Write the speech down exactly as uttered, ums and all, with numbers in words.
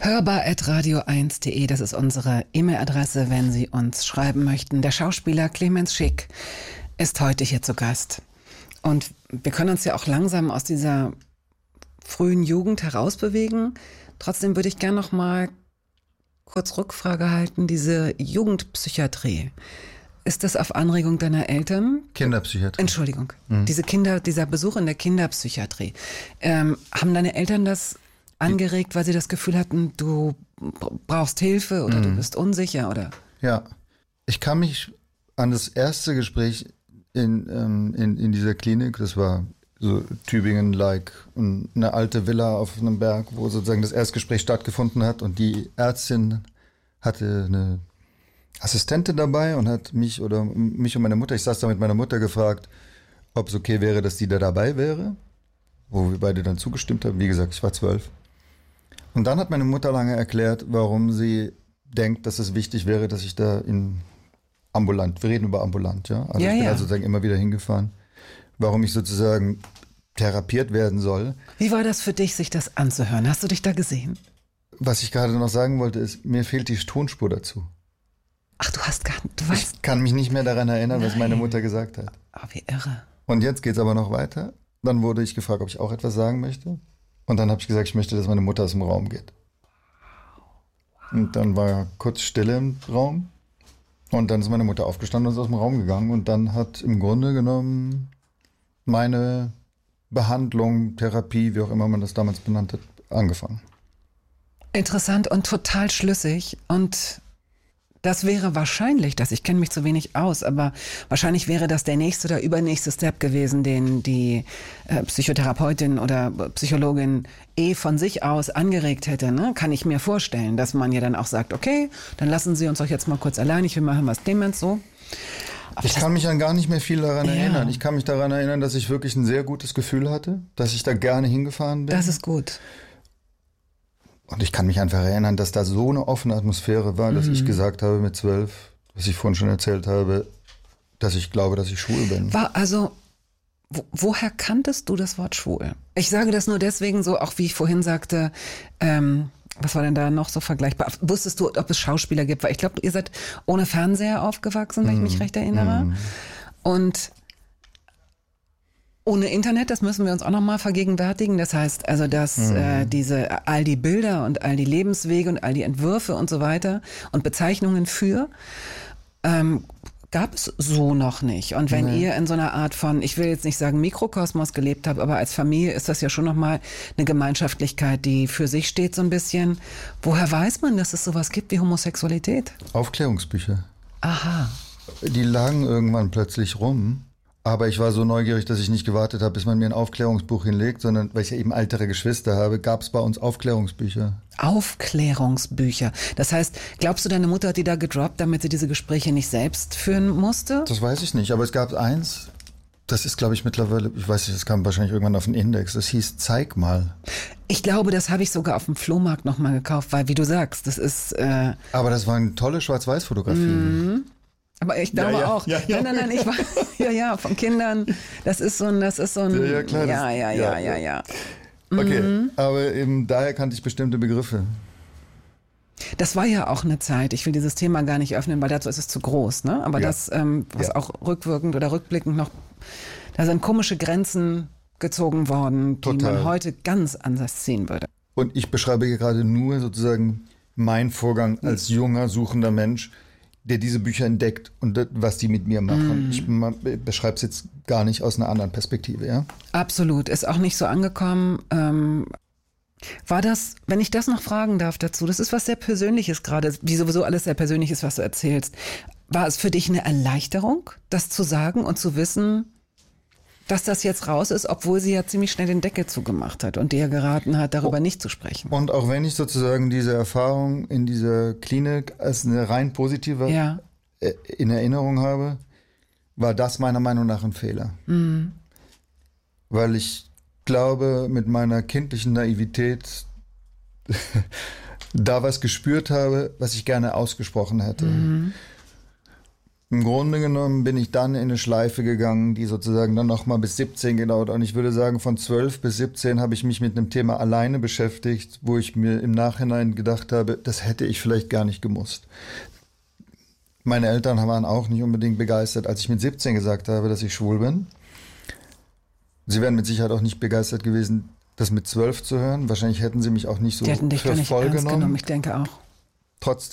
hörbar at radio eins punkt de, das ist unsere E-Mail-Adresse, wenn Sie uns schreiben möchten. Der Schauspieler Clemens Schick ist heute hier zu Gast. Und wir können uns ja auch langsam aus dieser frühen Jugend herausbewegen. Trotzdem würde ich gerne noch mal kurz Rückfrage halten. Diese Jugendpsychiatrie, ist das auf Anregung deiner Eltern? Kinderpsychiatrie. Entschuldigung. Mhm. Diese Kinder, dieser Besuch in der Kinderpsychiatrie. Ähm, haben deine Eltern das angeregt, weil sie das Gefühl hatten, du brauchst Hilfe oder mhm. du bist unsicher, oder? Ja, ich kann mich an das erste Gespräch in, ähm, in, in dieser Klinik, das war so Tübingen-like, eine alte Villa auf einem Berg, wo sozusagen das Erstgespräch stattgefunden hat, und die Ärztin hatte eine Assistentin dabei und hat mich oder mich und meine Mutter, ich saß da mit meiner Mutter, gefragt, ob es okay wäre, dass die da dabei wäre, wo wir beide dann zugestimmt haben. Wie gesagt, ich war zwölf. Und dann hat meine Mutter lange erklärt, warum sie denkt, dass es wichtig wäre, dass ich da in ambulant, wir reden über ambulant, ja? Also ja, ich bin ja. also sozusagen immer wieder hingefahren, warum ich sozusagen therapiert werden soll. Wie war das für dich, sich das anzuhören? Hast du dich da gesehen? Was ich gerade noch sagen wollte, ist, mir fehlt die Tonspur dazu. Ach, du hast gar du weißt. Ich kann mich nicht mehr daran erinnern, Nein. was meine Mutter gesagt hat. Oh, wie irre. Und jetzt geht's aber noch weiter. Dann wurde ich gefragt, ob ich auch etwas sagen möchte. Und dann habe ich gesagt, ich möchte, dass meine Mutter aus dem Raum geht. Und dann war kurz Stille im Raum. Und dann ist meine Mutter aufgestanden und ist aus dem Raum gegangen. Und dann hat im Grunde genommen meine Behandlung, Therapie, wie auch immer man das damals benannt hat, angefangen. Interessant und total schlüssig. Und das wäre wahrscheinlich, das, ich kenne mich zu wenig aus, aber wahrscheinlich wäre das der nächste oder übernächste Step gewesen, den die äh, Psychotherapeutin oder Psychologin eh von sich aus angeregt hätte. Ne? Kann ich mir vorstellen, dass man ja dann auch sagt, okay, dann lassen Sie uns doch jetzt mal kurz allein, ich will mal hören, was Clemens so. Aber ich kann mich an gar nicht mehr viel daran ja. erinnern. Ich kann mich daran erinnern, dass ich wirklich ein sehr gutes Gefühl hatte, dass ich da gerne hingefahren bin. Das ist gut. Und ich kann mich einfach erinnern, dass da so eine offene Atmosphäre war, dass mhm. ich gesagt habe mit zwölf, was ich vorhin schon erzählt habe, dass ich glaube, dass ich schwul bin. War also, wo, woher kanntest du das Wort schwul? Ich sage das nur deswegen so, auch wie ich vorhin sagte, ähm, was war denn da noch so vergleichbar? Wusstest du, ob es Schauspieler gibt? Weil ich glaube, ihr seid ohne Fernseher aufgewachsen, wenn ich mich recht erinnere. Mm. Und ohne Internet, das müssen wir uns auch nochmal vergegenwärtigen. Das heißt also, dass mm. äh, diese all die Bilder und all die Lebenswege und all die Entwürfe und so weiter und Bezeichnungen für ähm, gab es so noch nicht. Und wenn nee. ihr in so einer Art von, ich will jetzt nicht sagen Mikrokosmos gelebt habt, aber als Familie ist das ja schon nochmal eine Gemeinschaftlichkeit, die für sich steht so ein bisschen. Woher weiß man, dass es sowas gibt wie Homosexualität? Aufklärungsbücher. Aha. Die lagen irgendwann plötzlich rum. Aber ich war so neugierig, dass ich nicht gewartet habe, bis man mir ein Aufklärungsbuch hinlegt, sondern weil ich ja eben ältere Geschwister habe, gab es bei uns Aufklärungsbücher. Aufklärungsbücher. Das heißt, glaubst du, deine Mutter hat die da gedroppt, damit sie diese Gespräche nicht selbst führen musste? Das weiß ich nicht, aber es gab eins, das ist, glaube ich, mittlerweile, ich weiß nicht, das kam wahrscheinlich irgendwann auf den Index, das hieß Zeig mal. Ich glaube, das habe ich sogar auf dem Flohmarkt nochmal gekauft, weil, wie du sagst, das ist... Äh aber das waren tolle Schwarz-Weiß-Fotografien. Mhm. Aber ich glaube ja, ja, auch. Ja, ja. Nein, nein, nein, ich war, ja, ja, von Kindern. Das ist so ein, das ist so ein, ja, ja, klar, ja, das, ja, ja, ja, ja. Okay, mhm. aber eben daher kannte ich bestimmte Begriffe. Das war ja auch eine Zeit, ich will dieses Thema gar nicht öffnen, weil dazu ist es zu groß, ne? Aber ja. das, ähm, was ja. auch rückwirkend oder rückblickend noch, da sind komische Grenzen gezogen worden, die Total. man heute ganz anders sehen würde. Und ich beschreibe hier gerade nur sozusagen meinen Vorgang als junger, suchender Mensch, der diese Bücher entdeckt und das, was die mit mir machen. Mm. Ich beschreibe es jetzt gar nicht aus einer anderen Perspektive, ja? Absolut, ist auch nicht so angekommen. Ähm, war das, wenn ich das noch fragen darf dazu, das ist was sehr Persönliches gerade, wie sowieso alles sehr persönlich ist, was du erzählst. War es für dich eine Erleichterung, das zu sagen und zu wissen, dass das jetzt raus ist, obwohl sie ja ziemlich schnell den Deckel zugemacht hat und dir geraten hat, darüber oh. nicht zu sprechen? Und auch wenn ich sozusagen diese Erfahrung in dieser Klinik als eine rein positive ja. in Erinnerung habe, war das meiner Meinung nach ein Fehler. Mhm. Weil ich glaube, mit meiner kindlichen Naivität da was gespürt habe, was ich gerne ausgesprochen hätte. Mhm. Im Grunde genommen bin ich dann in eine Schleife gegangen, die sozusagen dann nochmal bis siebzehn gedauert. Und ich würde sagen, von zwölf bis siebzehn habe ich mich mit einem Thema alleine beschäftigt, wo ich mir im Nachhinein gedacht habe, das hätte ich vielleicht gar nicht gemusst. Meine Eltern waren auch nicht unbedingt begeistert, als ich mit siebzehn gesagt habe, dass ich schwul bin. Sie wären mit Sicherheit auch nicht begeistert gewesen, das mit zwölf zu hören. Wahrscheinlich hätten sie mich auch nicht so Die hätten dich für gar nicht voll ernst genommen. genommen, ich denke auch. Trotzdem